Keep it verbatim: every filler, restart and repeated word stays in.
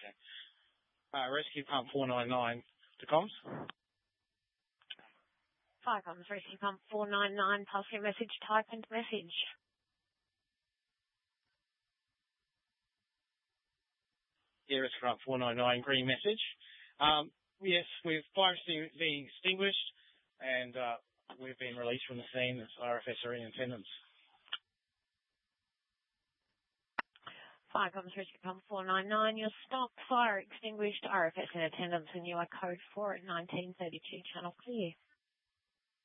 Okay. Uh, rescue pump four nine nine to comms. Fire comms, rescue pump four nine nine, pass your message, type and message. Yeah, rescue pump four nine nine, green message. Um, yes, we've fire being extinguished and uh, we've been released from the scene. As R F S are in attendance. Fire comms, rescue pump four nine nine, your stock fire extinguished, R F S in attendance, and you are code four at nineteen thirty-two, channel clear.